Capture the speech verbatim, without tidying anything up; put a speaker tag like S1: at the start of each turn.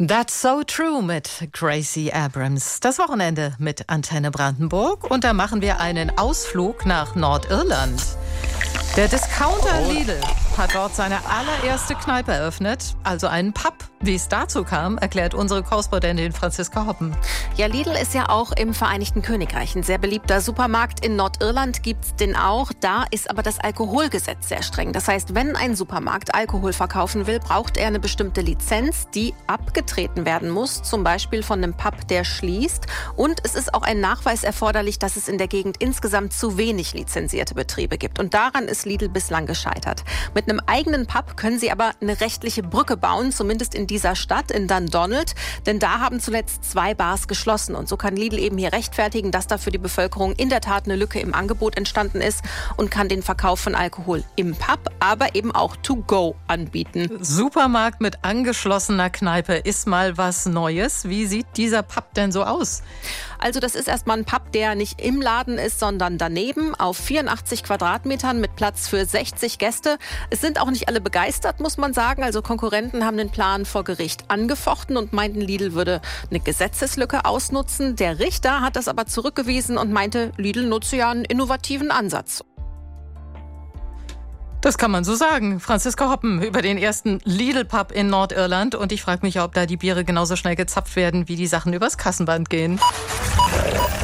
S1: That's so true mit Gracie Abrams. Das Wochenende mit Antenne Brandenburg. Und da machen wir einen Ausflug nach Nordirland. Der Discounter Lidl hat dort seine allererste Kneipe eröffnet, also einen Pub. Wie es dazu kam, erklärt unsere Korrespondentin Franziska Hoppen.
S2: Ja, Lidl ist ja auch im Vereinigten Königreich ein sehr beliebter Supermarkt. In Nordirland gibt's den auch. Da ist aber das Alkoholgesetz sehr streng. Das heißt, wenn ein Supermarkt Alkohol verkaufen will, braucht er eine bestimmte Lizenz, die abgetreten werden muss. Zum Beispiel von einem Pub, der schließt. Und es ist auch ein Nachweis erforderlich, dass es in der Gegend insgesamt zu wenig lizenzierte Betriebe gibt. Und daran ist Lidl bislang gescheitert. Mit einem eigenen Pub können sie aber eine rechtliche Brücke bauen, zumindest in dieser Stadt, in Dundonald. Denn da haben zuletzt zwei Bars geschlossen. Und so kann Lidl eben hier rechtfertigen, dass da für die Bevölkerung in der Tat eine Lücke im Angebot entstanden ist und kann den Verkauf von Alkohol im Pub, aber eben auch to go anbieten.
S1: Supermarkt mit angeschlossener Kneipe ist mal was Neues. Wie sieht dieser Pub denn so aus?
S2: Also das ist erstmal ein Pub, der nicht im Laden ist, sondern daneben auf vierundachtzig Quadratmetern mit Platz für sechzig Gäste. Es sind auch nicht alle begeistert, muss man sagen. Also Konkurrenten haben den Plan vor Gericht angefochten und meinten, Lidl würde eine Gesetzeslücke ausnutzen. Der Richter hat das aber zurückgewiesen und meinte, Lidl nutze ja einen innovativen Ansatz.
S1: Das kann man so sagen. Franziska Hoppen über den ersten Lidl-Pub in Nordirland. Und ich frage mich, ob da die Biere genauso schnell gezapft werden, wie die Sachen übers Kassenband gehen.